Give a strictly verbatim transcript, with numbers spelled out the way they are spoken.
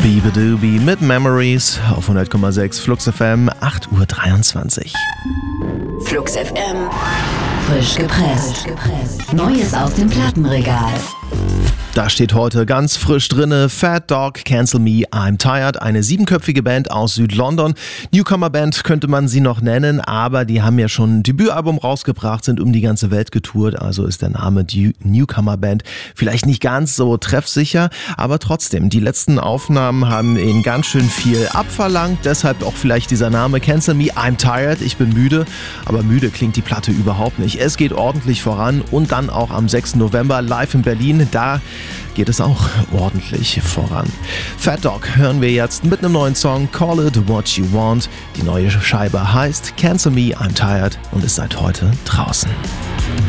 Beabadoobie mit Memories auf hundert Komma sechs Flux F M, acht Uhr dreiundzwanzig. Flux F M. Frisch gepresst. Neues aus dem Plattenregal. Da steht heute ganz frisch drinne Fat Dog, Cancel Me, I'm Tired, eine siebenköpfige Band aus Südlondon. Newcomer-Band könnte man sie noch nennen, aber die haben ja schon ein Debütalbum rausgebracht, sind um die ganze Welt getourt, also ist der Name die Newcomer-Band vielleicht nicht ganz so treffsicher, aber trotzdem, die letzten Aufnahmen haben ihnen ganz schön viel abverlangt, deshalb auch vielleicht dieser Name Cancel Me, I'm Tired, ich bin müde, aber müde klingt die Platte überhaupt nicht. Es geht ordentlich voran und dann auch am sechsten November live in Berlin, da geht es auch ordentlich voran. Fat Dog hören wir jetzt mit einem neuen Song, Call It What You Want. Die neue Scheibe heißt Cancel Me, I'm Tired und ist seit heute draußen.